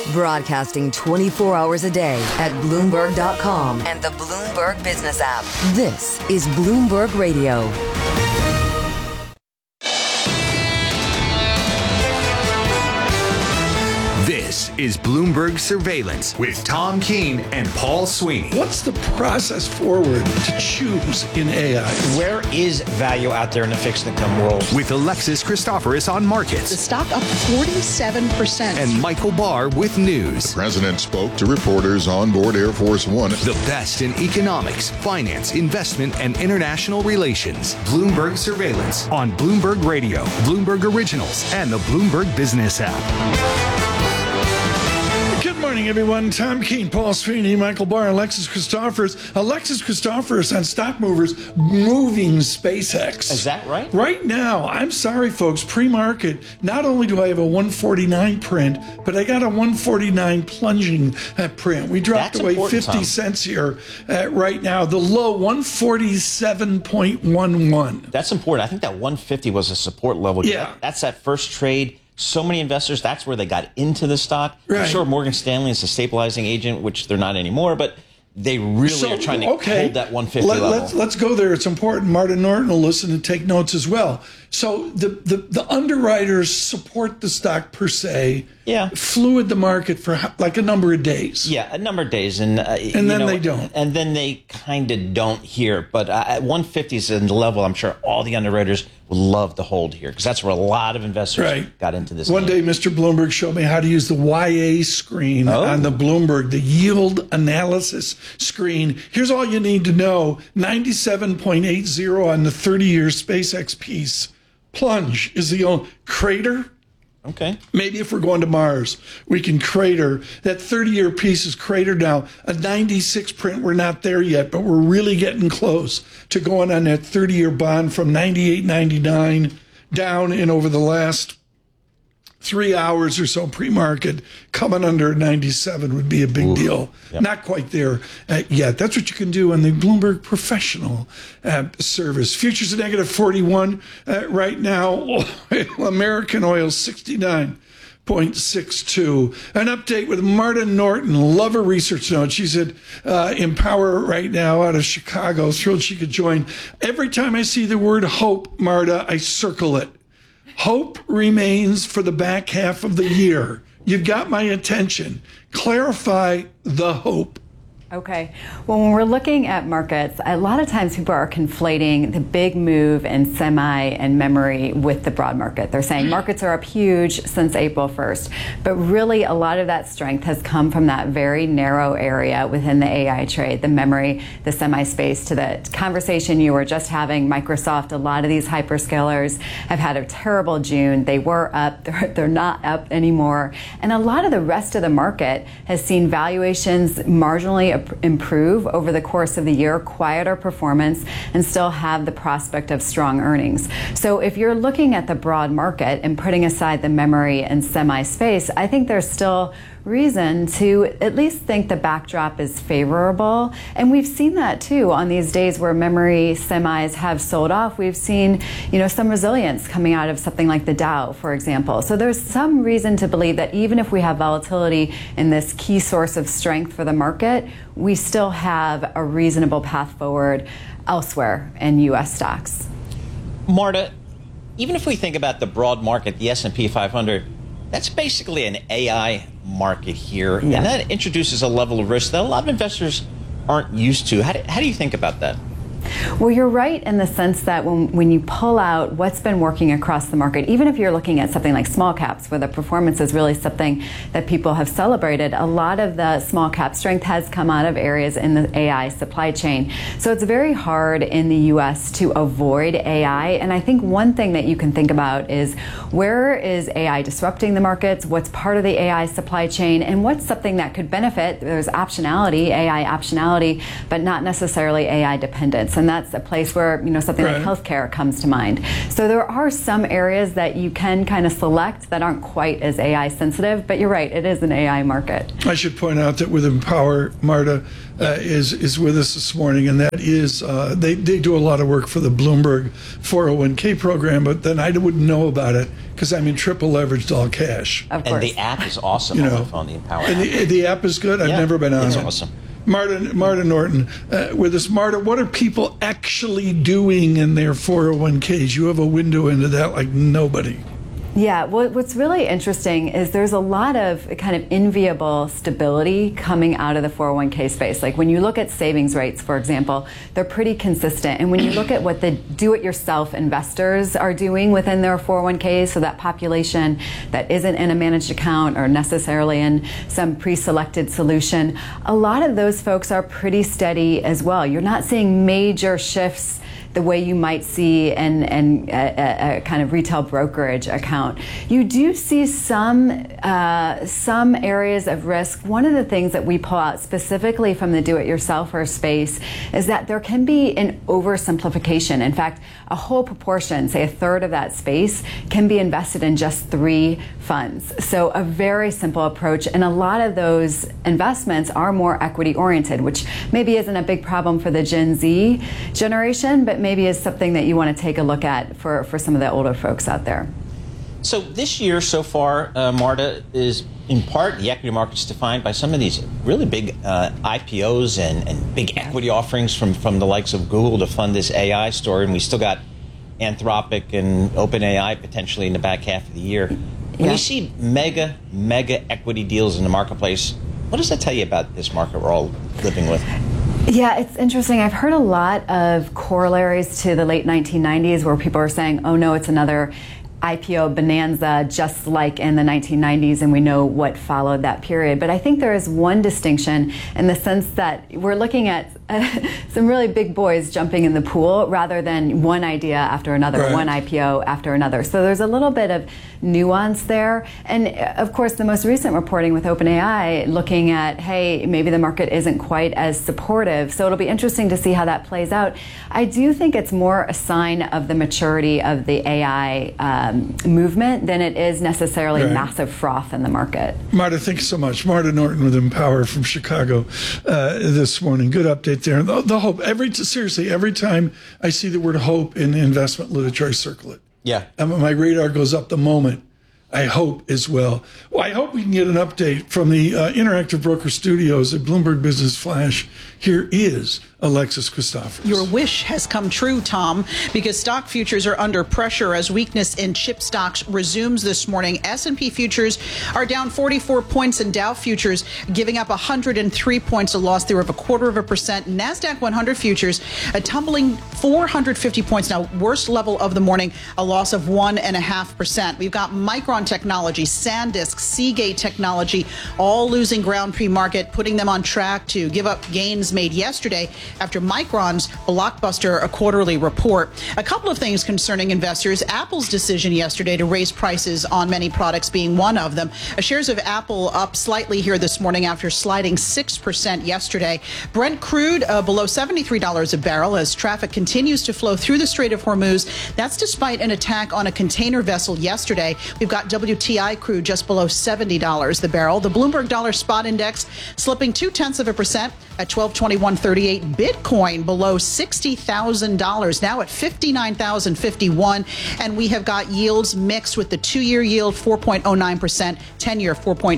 Broadcasting 24 hours a day at Bloomberg.com and the Bloomberg Business app. This is Bloomberg Radio. This is Bloomberg Surveillance with Tom Keene and Paul Sweeney. What's the process forward to choose in AI? Where is value out there in the fixed income world? With Alexis Christoforous on markets. The stock up 47%. And Michael Barr with news. The president spoke to reporters on board Air Force One. The best in economics, finance, investment, and international relations. Bloomberg Surveillance on Bloomberg Radio, Bloomberg Originals, and the Bloomberg Business app. Good morning, everyone. Tom Keene, Paul Sweeney, Michael Barr, Alexis Christoforous. Alexis Christoforous on Stock Movers moving SpaceX. Is that right? Right now, I'm sorry, folks, pre-market, not only do I have a 149 print, but I got a 149 plunging print. We dropped away 50 cents here right now. The low, 147.11. That's important. I think that 150 was a support level. Yeah. That's that first trade. So many investors, that's where they got into the stock. Right. I'm sure Morgan Stanley is a stabilizing agent, which they're not anymore, but they really are trying to hold that 150 level. Let's go there. It's important. Martin Norton will listen and take notes as well. So the underwriters support the stock per se. Yeah. Fluid the market for like a number of days. Yeah, a number of days. And then they don't. And then they kind of don't here. But at 150 is the level I'm sure all the underwriters would love to hold here because that's where a lot of investors got into this. One day, Mr. Bloomberg showed me how to use the YA screen on the Bloomberg, the yield analysis screen. Here's all you need to know. 97.80 on the 30-year SpaceX piece. Plunge is the only crater. Okay. Maybe if we're going to Mars, we can crater. That 30-year piece is cratered now. A 96 print, we're not there yet, but we're really getting close to going on that 30-year bond from 98.99 down in over the last 3 hours or so pre-market. Coming under 97 would be a big deal. Yep. Not quite there yet. That's what you can do on the Bloomberg Professional service. Futures at negative 41 right now. American oil 69.62. An update with Marta Norton, love her research note. She's at Empower right now out of Chicago. Thrilled she could join. Every time I see the word hope, Marta, I circle it. Hope remains for the back half of the year. You've got my attention. Clarify the hope. Okay. Well, when we're looking at markets, a lot of times people are conflating the big move in semi and memory with the broad market. They're saying markets are up huge since April 1st. But really, a lot of that strength has come from that very narrow area within the AI trade, the memory, the semi space. To the conversation you were just having, Microsoft, a lot of these hyperscalers have had a terrible June. They were up. They're not up anymore. And a lot of the rest of the market has seen valuations marginally improve over the course of the year, quieter performance, and still have the prospect of strong earnings. So if you're looking at the broad market and putting aside the memory and semi space, I think there's still reason to at least think the backdrop is favorable. And we've seen that too on these days where memory semis have sold off. We've seen, some resilience coming out of something like the Dow, for example. So there's some reason to believe that even if we have volatility in this key source of strength for the market, we still have a reasonable path forward elsewhere in U.S. stocks. Marta, even if we think about the broad market, the S&P 500, that's basically an AI market here. Yeah. And that introduces a level of risk that a lot of investors aren't used to. How do you think about that? Well, you're right in the sense that when you pull out what's been working across the market, even if you're looking at something like small caps, where the performance is really something that people have celebrated, a lot of the small cap strength has come out of areas in the AI supply chain. So it's very hard in the U.S. to avoid AI. And I think one thing that you can think about is where is AI disrupting the markets? What's part of the AI supply chain? And what's something that could benefit? There's optionality, AI optionality, but not necessarily AI dependence. markets, and that's a place where something like healthcare comes to mind. So there are some areas that you can kind of select that aren't quite as AI sensitive, but you're right, it is an AI market. I should point out that with Empower, Marta is with us this morning, and that is they do a lot of work for the Bloomberg 401k program, but then I wouldn't know about it because I'm in triple leveraged all cash. Of course. And the app is awesome on the phone, the Empower app. And the app is good? I've never been on it. It's awesome. Marta Norton with us. Marta, what are people actually doing in their 401ks? You have a window into that like nobody. Yeah, what's really interesting is there's a lot of kind of enviable stability coming out of the 401k space. Like when you look at savings rates, for example, they're pretty consistent. And when you look at what the do-it-yourself investors are doing within their 401ks, so that population that isn't in a managed account or necessarily in some pre-selected solution, a lot of those folks are pretty steady as well. You're not seeing major shifts the way you might see in a kind of retail brokerage account. You do see some areas of risk. One of the things that we pull out specifically from the do-it-yourselfer space is that there can be an oversimplification. In fact, a whole proportion, say a third of that space, can be invested in just 3 funds. So a very simple approach, and a lot of those investments are more equity oriented, which maybe isn't a big problem for the Gen Z generation, but maybe is something that you want to take a look at for some of the older folks out there. So this year so far, Marta, is in part the equity market's defined by some of these really big IPOs and big equity offerings from the likes of Google to fund this AI story, and we still got Anthropic and OpenAI potentially in the back half of the year. When you see mega equity deals in the marketplace, what does that tell you about this market we're all living with? Yeah, it's interesting. I've heard a lot of corollaries to the late 1990s where people are saying, oh no, it's another IPO bonanza just like in the 1990s, and we know what followed that period. But I think there is one distinction in the sense that we're looking at some really big boys jumping in the pool rather than one idea after another, one IPO after another. So there's a little bit of nuance there. And of course, the most recent reporting with OpenAI looking at, hey, maybe the market isn't quite as supportive. So it'll be interesting to see how that plays out. I do think it's more a sign of the maturity of the AI movement than it is necessarily massive froth in the market. Marta, thank you so much. Marta Norton with Empower from Chicago this morning. Good update there. The hope. Seriously, every time I see the word hope in the investment literature, I circle it. Yeah. My radar goes up the moment. I hope as well. Well, I hope we can get an update from the Interactive Broker Studios at Bloomberg Business Flash. Here is Alexis Christoforous. Your wish has come true, Tom, because stock futures are under pressure as weakness in chip stocks resumes this morning. S&P futures are down 44 points and Dow futures giving up 103 points, a loss there of 0.25%. NASDAQ 100 futures tumbling 450 points, now worst level of the morning, a loss of 1.5%. We've got Micron Technology, SanDisk, Seagate Technology, all losing ground pre-market, putting them on track to give up gains made yesterday after Micron's blockbuster quarterly report. A couple of things concerning investors. Apple's decision yesterday to raise prices on many products being one of them. Shares of Apple up slightly here this morning after sliding 6% yesterday. Brent crude below $73 a barrel as traffic continues to flow through the Strait of Hormuz. That's despite an attack on a container vessel yesterday. We've got WTI crude just below $70 the barrel. The Bloomberg Dollar Spot Index slipping 0.2% at 1221.38. Bitcoin below $60,000, now at $59,051. And we have got yields mixed with the 2-year yield 4.09%, 10-year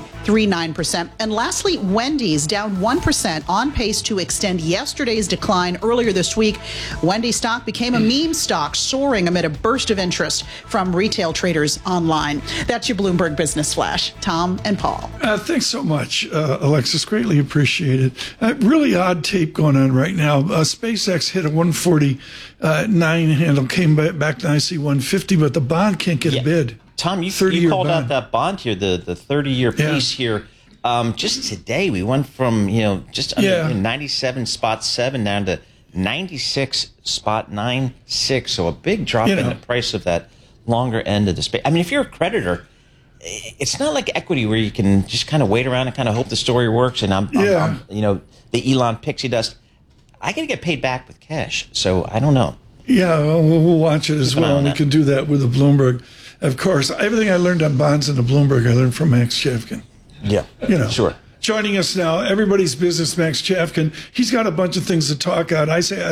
4.39%. And lastly, Wendy's down 1% on pace to extend yesterday's decline earlier this week. Wendy's stock became a meme stock, soaring amid a burst of interest from retail traders online. That's your Bloomberg Business Flash. Tom and Paul. Thanks so much, Alexis. Greatly appreciated. Really odd tape going on right now. SpaceX hit a 149 handle, came back nicely 150, but the bond can't get a bid. Tom, you called out that bond here, the 30-year piece here. Just today, we went from just under 97.7 down to 96.96. So a big drop in the price of that longer end of the space. I mean, if you're a creditor, it's not like equity where you can just kind of wait around and kind of hope the story works. And I'm the Elon pixie dust. I got to get paid back with cash. So I don't know. Yeah, we'll watch it as well. And we that. can do that with the Bloomberg. Of course, everything I learned on bonds and the Bloomberg, I learned from Max Chafkin. Yeah. Sure. Joining us now, everybody's business, Max Chafkin. He's got a bunch of things to talk about.